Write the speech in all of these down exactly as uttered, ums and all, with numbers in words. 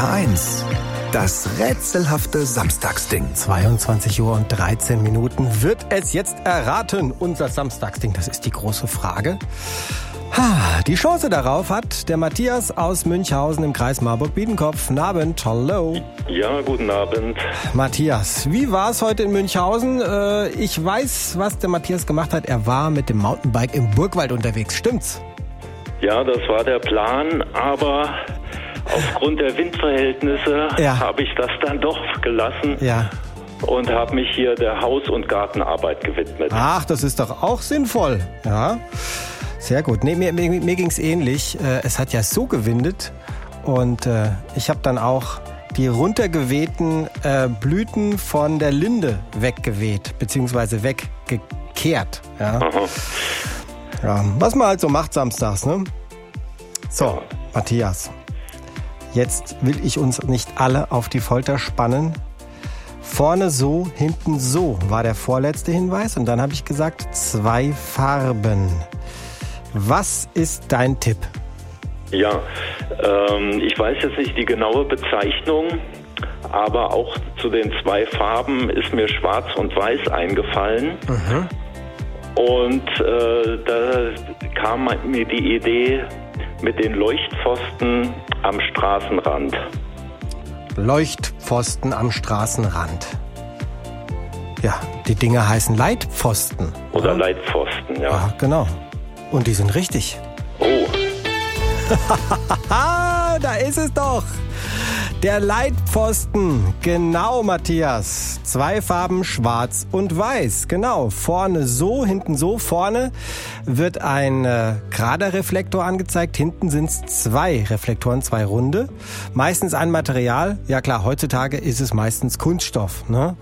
R eins. Das rätselhafte Samstagsding. zweiundzwanzig Uhr und dreizehn Minuten. Wird es jetzt erraten, unser Samstagsding? Das ist die große Frage. Ha, die Chance darauf hat der Matthias aus Münchhausen im Kreis Marburg-Biedenkopf. Guten Abend, hallo. Ja, guten Abend. Matthias, wie war es heute in Münchhausen? Äh, ich weiß, was der Matthias gemacht hat. Er war mit dem Mountainbike im Burgwald unterwegs, stimmt's? Ja, das war der Plan, aber aufgrund der Windverhältnisse ja. habe ich das dann doch gelassen ja. und habe mich hier der Haus- und Gartenarbeit gewidmet. Ach, das ist doch auch sinnvoll. Ja, sehr gut. Nee, mir mir, mir ging es ähnlich. Es hat ja so gewindet und äh, ich habe dann auch die runtergewehten äh, Blüten von der Linde weggeweht, beziehungsweise weggekehrt. Ja. Aha. Ja, was man halt so macht samstags, ne? So, Matthias, jetzt will ich uns nicht alle auf die Folter spannen. Vorne so, hinten so war der vorletzte Hinweis und dann habe ich gesagt, zwei Farben. Was ist dein Tipp? Ja, ähm, ich weiß jetzt nicht die genaue Bezeichnung, aber auch zu den zwei Farben ist mir Schwarz und Weiß eingefallen. Mhm. Und äh, da kam mir die Idee mit den Leuchtpfosten am Straßenrand. Leuchtpfosten am Straßenrand. Ja, die Dinger heißen Leitpfosten. Oder ja? Leitpfosten, ja. Ja, genau. Und die sind richtig. Oh. Da ist es doch. Der Leitpfosten, genau, Matthias. Zwei Farben, schwarz und weiß, genau. Vorne so, hinten so. Vorne wird ein äh, gerader Reflektor angezeigt, hinten sind es zwei Reflektoren, zwei runde. Meistens ein Material, ja klar, heutzutage ist es meistens Kunststoff, ne?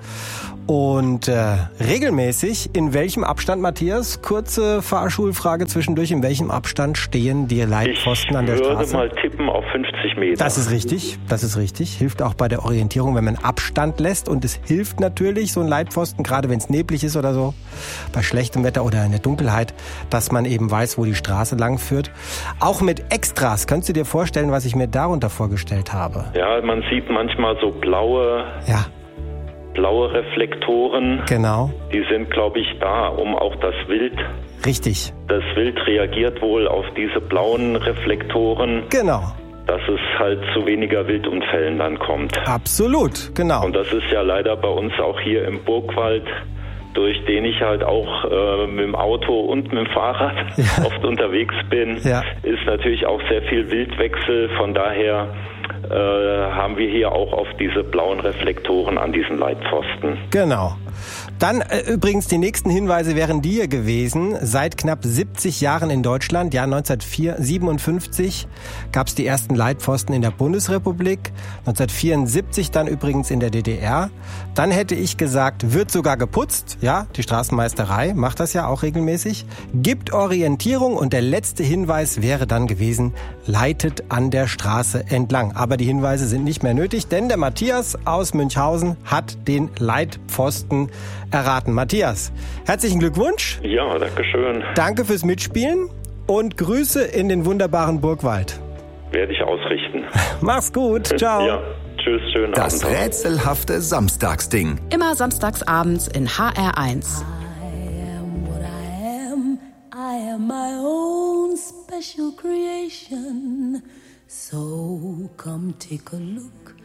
Und äh, regelmäßig, in welchem Abstand, Matthias? Kurze Fahrschulfrage zwischendurch. In welchem Abstand stehen die Leitpfosten an der Straße? Ich würde mal tippen auf fünfzig Meter. Das ist richtig, das ist richtig. Hilft auch bei der Orientierung, wenn man Abstand lässt. Und es hilft natürlich, so ein Leitpfosten, gerade wenn es neblig ist oder so, bei schlechtem Wetter oder in der Dunkelheit, dass man eben weiß, wo die Straße lang führt. Auch mit Extras. Könntest du dir vorstellen, was ich mir darunter vorgestellt habe? Ja, man sieht manchmal so blaue... Ja. Blaue Reflektoren, genau. Die sind, glaube ich, da, um auch das Wild... Richtig. Das Wild reagiert wohl auf diese blauen Reflektoren. Genau. Dass es halt zu weniger Wildunfällen dann kommt. Absolut, genau. Und das ist ja leider bei uns auch hier im Burgwald, durch den ich halt auch äh, mit dem Auto und mit dem Fahrrad ja. oft unterwegs bin, ja. ist natürlich auch sehr viel Wildwechsel. Von daher äh, haben wir hier auch auf diese blauen Reflektoren an diesen Leitpfosten. Genau. Dann äh, übrigens, die nächsten Hinweise wären die hier gewesen. Seit knapp siebzig Jahren in Deutschland, ja neunzehnhundertsiebenundfünfzig, gab es die ersten Leitpfosten in der Bundesrepublik. neunzehnhundertvierundsiebzig dann übrigens in der D D R. Dann hätte ich gesagt, wird sogar geputzt. Ja, die Straßenmeisterei macht das ja auch regelmäßig. Gibt Orientierung und der letzte Hinweis wäre dann gewesen, leitet an der Straße entlang. Aber die Hinweise sind nicht mehr nötig, denn der Matthias aus Münchhausen hat den Leitpfosten erraten. Matthias, herzlichen Glückwunsch. Ja, danke schön. Danke fürs Mitspielen und Grüße in den wunderbaren Burgwald. Werde ich ausrichten. Mach's gut. Ciao. Ja, tschüss, schönen Das Abend. rätselhafte Samstagsding. Immer samstags abends in H R eins. I am what I am. I am my own special creation. So come take a look